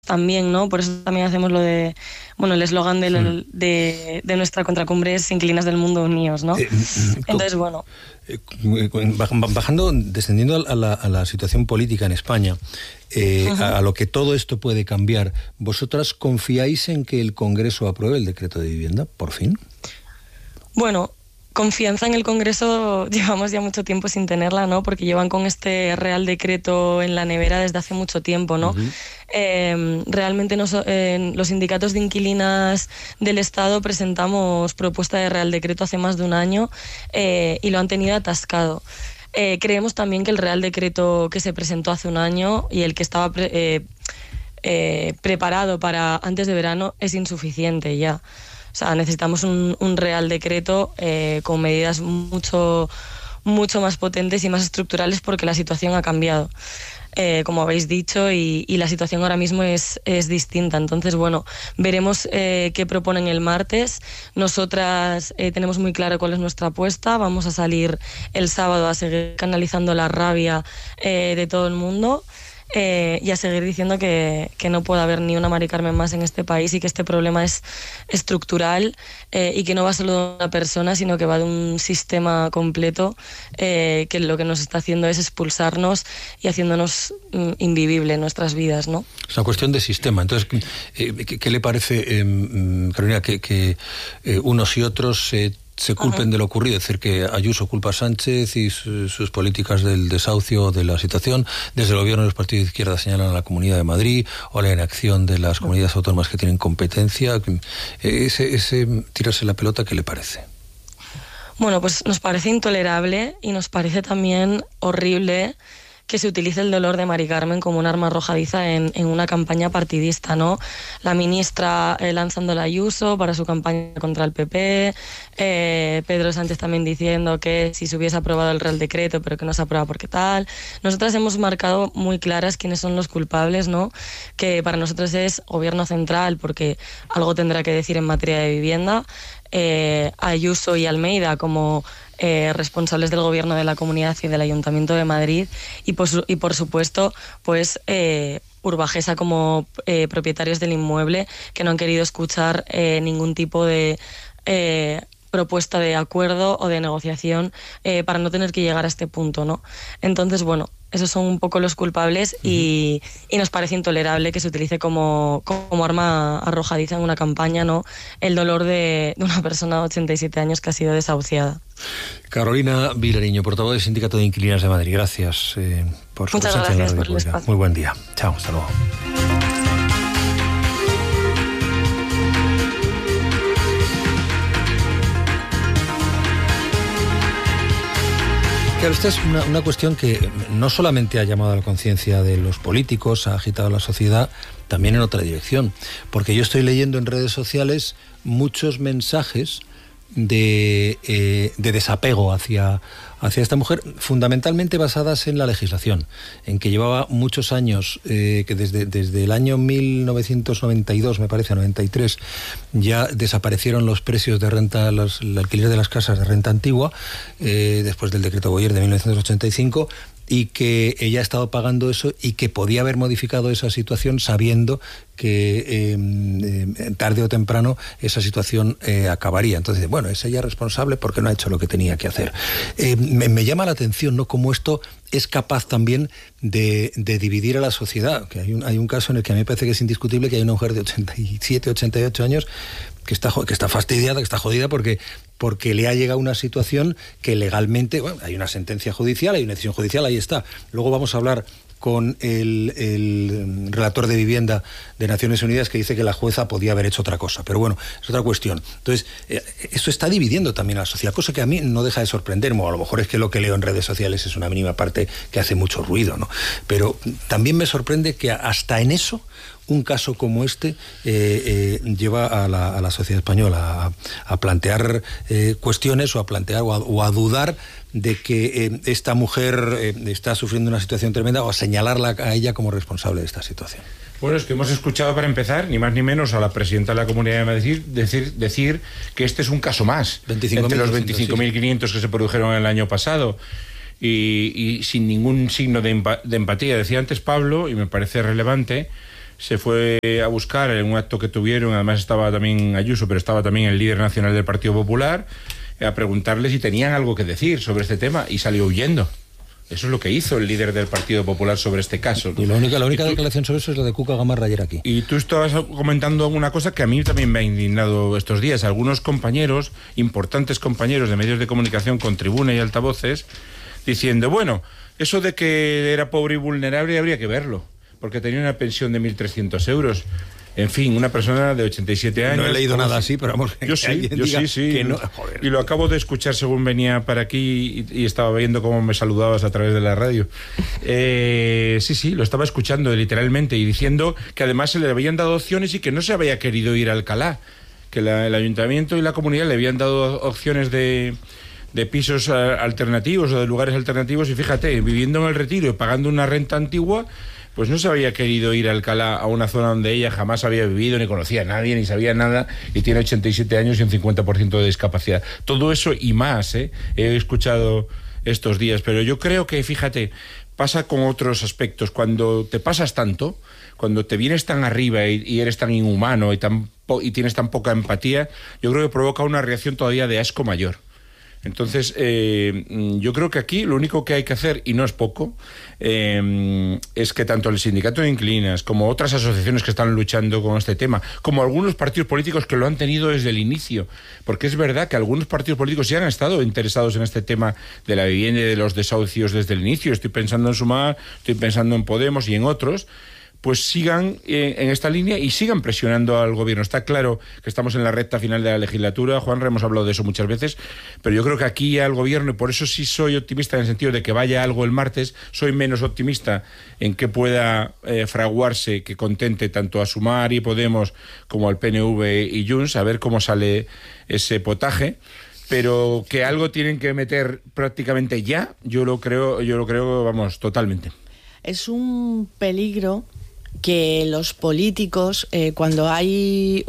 también, ¿no? Por eso también hacemos lo de, bueno, el eslogan de nuestra contracumbre es Inquilinas del Mundo Unidos, ¿no? Entonces, bueno. Descendiendo a la situación política en España, a lo que todo esto puede cambiar, ¿vosotras confiáis en que el Congreso apruebe el decreto de vivienda, por fin? Bueno, confianza en el Congreso llevamos ya mucho tiempo sin tenerla, ¿no? Porque llevan con este Real Decreto en la nevera desde hace mucho tiempo, ¿no? Realmente los sindicatos de inquilinas del Estado presentamos propuesta de Real Decreto hace más de un año y lo han tenido atascado. Creemos también que el Real Decreto que se presentó hace un año y el que estaba preparado para antes de verano es insuficiente ya. O sea, necesitamos un Real Decreto con medidas mucho más potentes y más estructurales porque la situación ha cambiado, como habéis dicho, y la situación ahora mismo es distinta. Entonces, bueno, veremos qué proponen el martes. Nosotras tenemos muy claro cuál es nuestra apuesta. Vamos a salir el sábado a seguir canalizando la rabia de todo el mundo. Y a seguir diciendo que no puede haber ni una Mari Carmen más en este país y que este problema es estructural y que no va solo de una persona, sino que va de un sistema completo que lo que nos está haciendo es expulsarnos y haciéndonos invivible en nuestras vidas, ¿no? Es una cuestión de sistema. Entonces, ¿qué le parece, Carolina, que unos y otros se culpen de lo ocurrido? Es decir, que Ayuso culpa a Sánchez y sus políticas del desahucio de la situación. Desde el gobierno de los partidos de izquierda señalan a la Comunidad de Madrid o la inacción de las comunidades autónomas que tienen competencia. Ese tirarse la pelota, ¿qué le parece? Bueno, pues nos parece intolerable y nos parece también horrible que se utilice el dolor de Mari Carmen como un arma arrojadiza en una campaña partidista, ¿no? La ministra lanzando la Ayuso para su campaña contra el PP, Pedro Sánchez también diciendo que si se hubiese aprobado el Real Decreto, pero que no se aprueba porque tal. Nosotras hemos marcado muy claras quiénes son los culpables, ¿no? Que para nosotros es Gobierno Central, porque algo tendrá que decir en materia de vivienda, Ayuso y Almeida como responsables del gobierno de la Comunidad y del Ayuntamiento de Madrid y por supuesto pues Urbajesa como propietarios del inmueble que no han querido escuchar ningún tipo de propuesta de acuerdo o de negociación para no tener que llegar a este punto, ¿no? Entonces, bueno, esos son un poco los culpables y nos parece intolerable que se utilice como arma arrojadiza en una campaña, ¿no? El dolor de una persona de 87 años que ha sido desahuciada. Carolina Vilariño, portavoz del Sindicato de Inquilinas de Madrid. Gracias por su presencia en la radio pública. Muy buen día. Chao, hasta luego. Claro, esta es una cuestión que no solamente ha llamado a la conciencia de los políticos, ha agitado a la sociedad, también en otra dirección. Porque yo estoy leyendo en redes sociales muchos mensajes de desapego hacia esta mujer, fundamentalmente basadas en la legislación, en que llevaba muchos años, que desde el año 1992, me parece, 93, ya desaparecieron los precios de renta, el alquiler de las casas de renta antigua, después del decreto Boyer de 1985, y que ella ha estado pagando eso y que podía haber modificado esa situación sabiendo que tarde o temprano esa situación acabaría. Entonces, bueno, es ella responsable porque no ha hecho lo que tenía que hacer. Me llama la atención, ¿no?, cómo esto es capaz también de dividir a la sociedad. Que hay un caso en el que a mí me parece que es indiscutible que hay una mujer de 87, 88 años que está fastidiada, que está jodida porque le ha llegado una situación que legalmente, bueno, hay una sentencia judicial, hay una decisión judicial, ahí está. Luego vamos a hablar con el relator de vivienda de Naciones Unidas que dice que la jueza podía haber hecho otra cosa, pero bueno, es otra cuestión. Entonces, esto está dividiendo también a la sociedad, cosa que a mí no deja de sorprenderme, o a lo mejor es que lo que leo en redes sociales es una mínima parte que hace mucho ruido, ¿no? Pero también me sorprende que hasta en eso un caso como este lleva a la sociedad española a plantear cuestiones o a dudar de que esta mujer está sufriendo una situación tremenda o a señalarla a ella como responsable de esta situación. Bueno, es que hemos escuchado, para empezar, ni más ni menos, a la presidenta de la Comunidad de Madrid decir que este es un caso más entre los 25.500 que se produjeron el año pasado. Y sin ningún signo de empatía. Decía antes Pablo, y me parece relevante, se fue a buscar en un acto que tuvieron, además estaba también Ayuso, pero estaba también el líder nacional del Partido Popular, a preguntarle si tenían algo que decir sobre este tema, y salió huyendo. Eso es lo que hizo el líder del Partido Popular sobre este caso, ¿no? Y la única declaración sobre eso es la de Cuca Gamarra ayer aquí. Y tú estabas comentando una cosa que a mí también me ha indignado estos días. Algunos compañeros, importantes compañeros de medios de comunicación con tribuna y altavoces, diciendo, bueno, eso de que era pobre y vulnerable habría que verlo, porque tenía una pensión de 1.300 euros. En fin, una persona de 87 años... No he leído nada así, pero vamos... Yo sí. Que no, y lo acabo de escuchar según venía para aquí y estaba viendo cómo me saludabas a través de la radio. Sí, lo estaba escuchando literalmente y diciendo que además se le habían dado opciones y que no se había querido ir a Alcalá, que el ayuntamiento y la comunidad le habían dado opciones de pisos alternativos o de lugares alternativos, y fíjate, viviendo en el Retiro y pagando una renta antigua, pues no se había querido ir a Alcalá, a una zona donde ella jamás había vivido, ni conocía a nadie, ni sabía nada, y tiene 87 años y un 50% de discapacidad. Todo eso y más, he escuchado estos días, pero yo creo que, fíjate, pasa con otros aspectos. Cuando te pasas tanto, cuando te vienes tan arriba y eres tan inhumano y tienes tan poca empatía, yo creo que provoca una reacción todavía de asco mayor. Entonces, yo creo que aquí lo único que hay que hacer, y no es poco, es que tanto el sindicato de inquilinas como otras asociaciones que están luchando con este tema, como algunos partidos políticos que lo han tenido desde el inicio, porque es verdad que algunos partidos políticos sí han estado interesados en este tema de la vivienda y de los desahucios desde el inicio. Estoy pensando en Sumar, estoy pensando en Podemos y en otros, pues sigan en esta línea y sigan presionando al gobierno. Está claro que estamos en la recta final de la legislatura, Juanra, hemos hablado de eso muchas veces, pero yo creo que aquí al gobierno, y por eso sí soy optimista en el sentido de que vaya algo el martes, soy menos optimista en que pueda fraguarse, que contente tanto a Sumar y Podemos como al PNV y Junts, a ver cómo sale ese potaje, pero que algo tienen que meter prácticamente ya, yo lo creo, vamos, totalmente. Es un peligro que los políticos, cuando hay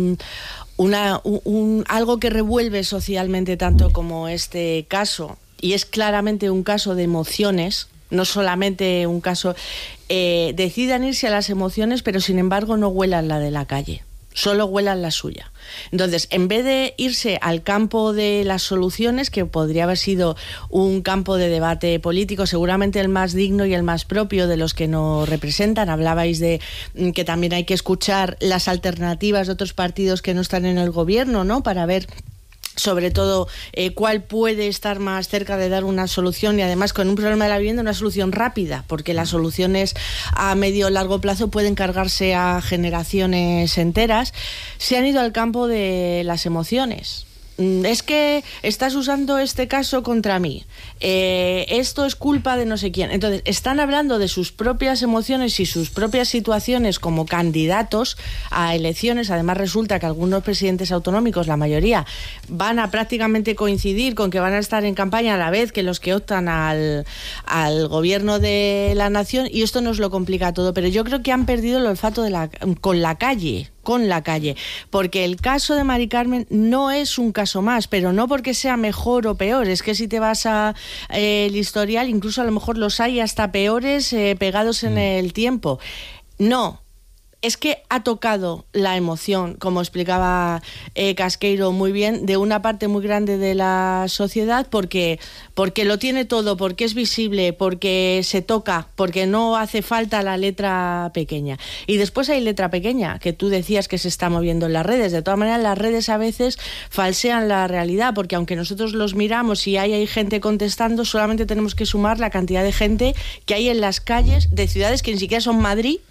algo que revuelve socialmente tanto como este caso, y es claramente un caso de emociones, no solamente un caso, decidan irse a las emociones, pero sin embargo no huelan la de la calle, solo huelan la suya. Entonces, en vez de irse al campo de las soluciones, que podría haber sido un campo de debate político, seguramente el más digno y el más propio de los que nos representan, hablabais de que también hay que escuchar las alternativas de otros partidos que no están en el gobierno, ¿no?, para ver sobre todo cuál puede estar más cerca de dar una solución, y además con un problema de la vivienda una solución rápida, porque las soluciones a medio o largo plazo pueden cargarse a generaciones enteras. Se han ido al campo de las emociones. Es que estás usando este caso contra mí, esto es culpa de no sé quién. Entonces están hablando de sus propias emociones y sus propias situaciones como candidatos a elecciones. Además resulta que algunos presidentes autonómicos, la mayoría, van a prácticamente coincidir con que van a estar en campaña a la vez que los que optan al gobierno de la nación, y esto nos lo complica todo. Pero yo creo que han perdido el olfato con la calle, porque el caso de Mari Carmen no es un caso más, pero no porque sea mejor o peor. Es que si te vas a el historial, incluso a lo mejor los hay hasta peores pegados en el tiempo. No, es que ha tocado la emoción, como explicaba Casqueiro muy bien, de una parte muy grande de la sociedad, porque lo tiene todo, porque es visible, porque se toca, porque no hace falta la letra pequeña. Y después hay letra pequeña, que tú decías que se está moviendo en las redes. De todas maneras, las redes a veces falsean la realidad, porque aunque nosotros los miramos y hay gente contestando, solamente tenemos que sumar la cantidad de gente que hay en las calles de ciudades que ni siquiera son Madrid,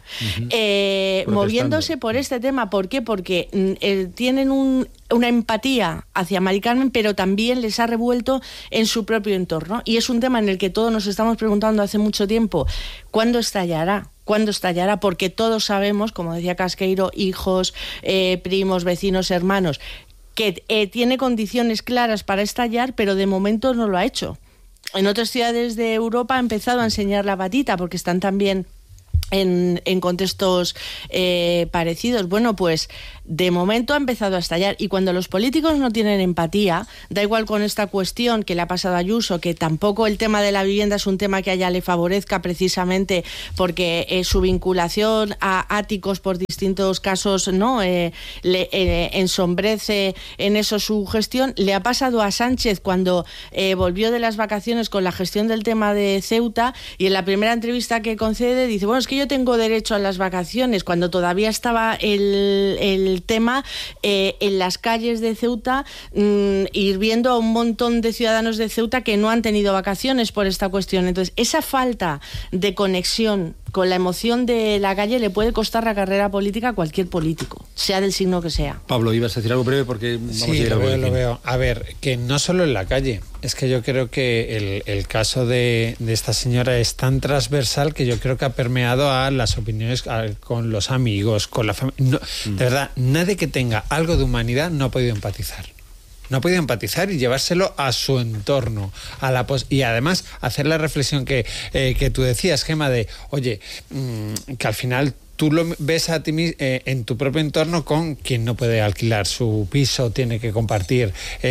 moviéndose por este tema. ¿Por qué? Porque tienen una empatía hacia Mari Carmen, pero también les ha revuelto en su propio entorno, y es un tema en el que todos nos estamos preguntando hace mucho tiempo: ¿cuándo estallará? ¿Cuándo estallará? Porque todos sabemos, como decía Casqueiro, hijos, primos, vecinos, hermanos, que tiene condiciones claras para estallar, pero de momento no lo ha hecho. En otras ciudades de Europa ha empezado a enseñar la patita, porque están también en contextos parecidos. Bueno, pues de momento ha empezado a estallar, y cuando los políticos no tienen empatía, da igual con esta cuestión que le ha pasado a Ayuso, que tampoco el tema de la vivienda es un tema que a ella le favorezca, precisamente porque su vinculación a áticos por distintos casos no le ensombrece en eso su gestión. Le ha pasado a Sánchez cuando volvió de las vacaciones con la gestión del tema de Ceuta, y en la primera entrevista que concede dice, bueno, es que yo tengo derecho a las vacaciones, cuando todavía estaba el tema en las calles de Ceuta, ir viendo a un montón de ciudadanos de Ceuta que no han tenido vacaciones por esta cuestión. Entonces, esa falta de conexión con la emoción de la calle le puede costar la carrera política a cualquier político, sea del signo que sea. Pablo, ibas a decir algo breve porque vamos a ir lo veo. A ver, que no solo en la calle, es que yo creo que el caso de esta señora es tan transversal que yo creo que ha permeado a las opiniones con los amigos, con la familia. No, de verdad, nadie que tenga algo de humanidad no ha podido empatizar. No ha podido empatizar y llevárselo a su entorno, y además hacer la reflexión que tú decías, Gemma, de, oye, que al final tú lo ves a ti en tu propio entorno con quien no puede alquilar su piso, tiene que compartir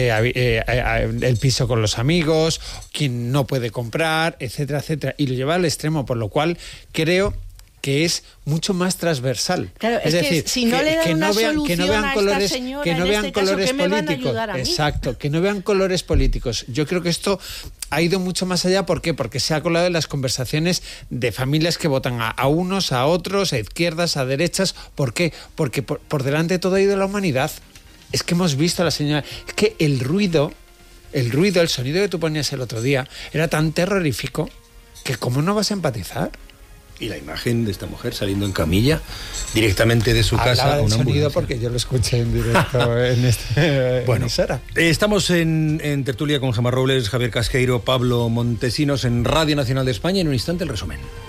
el piso con los amigos, quien no puede comprar, etcétera, etcétera, y lo lleva al extremo, por lo cual creo que es mucho más transversal. Claro, es decir, que si no le dan una solución a esta señora, que no vean colores políticos. ¿Qué me van a ayudar a mí? Exacto, que no vean colores políticos. Yo creo que esto ha ido mucho más allá. ¿Por qué? Porque se ha colado en las conversaciones de familias que votan a unos, a otros, a izquierdas, a derechas. ¿Por qué? Porque por delante de todo ha ido la humanidad. Es que hemos visto a la señora... Es que el ruido, el sonido que tú ponías el otro día era tan terrorífico que ¿cómo no vas a empatizar? Y la imagen de esta mujer saliendo en camilla directamente de su casa a una ambulancia. Porque yo lo escuché en directo en bueno, emisora. Estamos en tertulia con Gemma Robles, Javier Casqueiro, Pablo Montesinos en Radio Nacional de España. En un instante el resumen.